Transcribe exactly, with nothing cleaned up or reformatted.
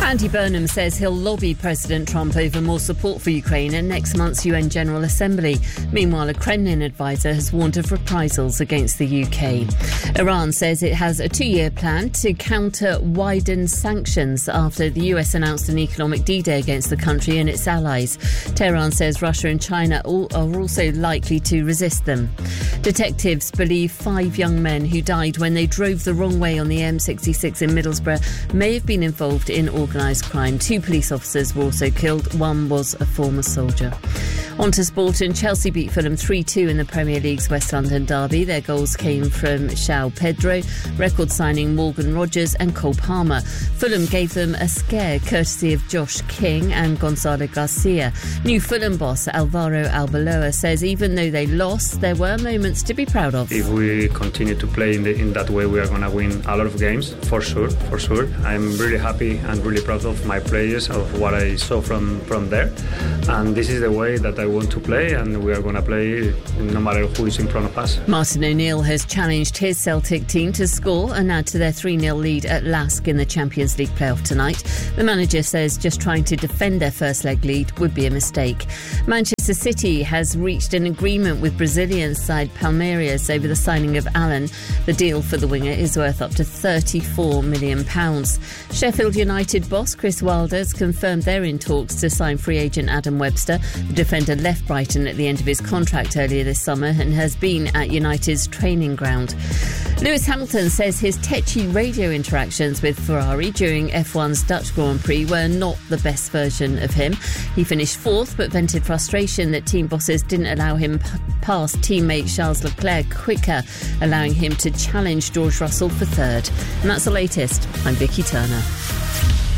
Andy Burnham says he'll lobby President Trump over more support for Ukraine at next month's U N General Assembly. Meanwhile, a Kremlin advisor has warned of reprisals against the U K. Iran says it has a two-year plan to counter widened sanctions after the U S announced an economic D-Day against the country and its allies. Tehran says Russia and China are also likely to resist them. Detectives believe five young men who died when they drove the wrong way on the M sixty-six in Middlesbrough may have been involved in organised crime. Two police officers were also killed. One was a former soldier. On to sport, and Chelsea beat Fulham three two in the Premier League's West London derby. Their goals came from João Pedro, record signing Morgan Rogers and Cole Palmer. Fulham gave them a scare courtesy of Josh King and Gonzalo Garcia. New Fulham boss Alvaro Arbeloa says even though they lost, there were moments to be proud of. If we continue to play in, the, in that way, we are going to win a lot of games, for sure, for sure. I'm really happy and really proud of my players, of what I saw from, from there. And this is the way that I want to play, and we are going to play no matter who is in front of us. Martin O'Neill has challenged his Celtic team to score and add to their three nil lead at Lask in the Champions League playoff tonight. The manager says just trying to defend their first leg lead would be a mistake. Manchester City has reached an agreement with Brazilian side Palmeiras over the signing of Allen. The deal for the winger is worth up to thirty-four million pounds. Sheffield United boss Chris Wilder has confirmed they're in talks to sign free agent Adam Webster. The defender left Brighton at the end of his contract earlier this summer and has been at United's training ground. Lewis Hamilton says his tetchy radio interactions with Ferrari during F one's Dutch Grand Prix were not the best version of him. He finished fourth but vented frustration that team bosses didn't allow him p- past teammate Charles Leclerc quicker, allowing him to challenge George Russell for third. And that's the latest. I'm Vicky Turner.